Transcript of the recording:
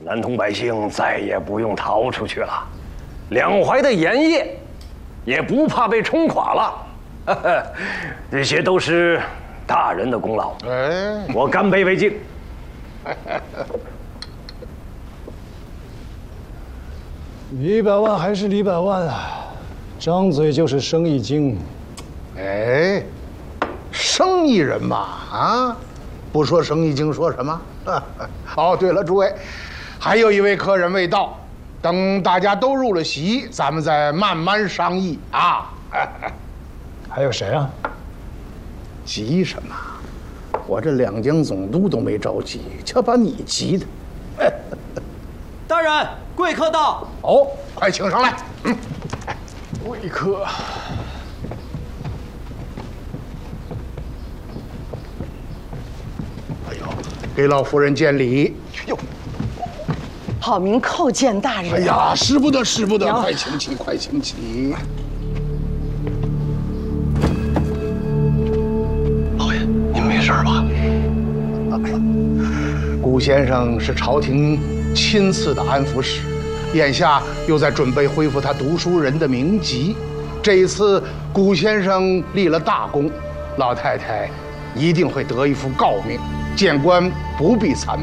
南通百姓再也不用逃出去了，两淮的盐业也不怕被冲垮了。这些都是大人的功劳。哎，我干杯为敬。 李百万还是李百万啊，张嘴就是生意经。 哎，生意人嘛，啊，不说生意经说什么？哦，对了，诸位，还有一位客人未到，等大家都入了席，咱们再慢慢商议啊。 还有谁啊？ 急什么？我这两江总督都没着急，瞧把你急的。 大人，贵客到。 哦，快请上来。 贵客。 哎呦，给老夫人见礼。哟， 好名叩见大人。 哎呀，使不得，使不得，快请起，快请起。 老爷，您没事吧？ 顾先生是朝廷亲赐的安抚使，眼下又在准备恢复他读书人的名籍。这一次顾先生立了大功，老太太一定会得一副诰命，谏官不必参